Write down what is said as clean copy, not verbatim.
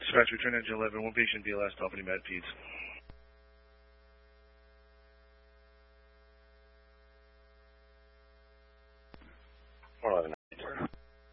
Dispatch, return engine 11, one patient BLS, Albany Med Peds.